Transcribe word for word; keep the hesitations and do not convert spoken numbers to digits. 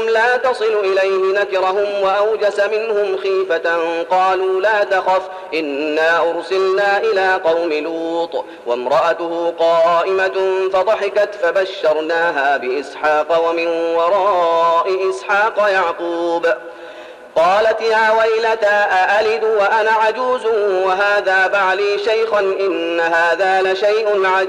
لا تصل إليه نكرهم وأوجس منهم خيفة قالوا لا تخف إنا أرسلنا إلى قوم لوط وامرأته قائمة فضحكت فبشرناها بإسحاق ومن وراء إسحاق يعقوب قالت يا ويلتى أألد وأنا عجوز وهذا بعلي شيخا إن هذا لشيء عجيب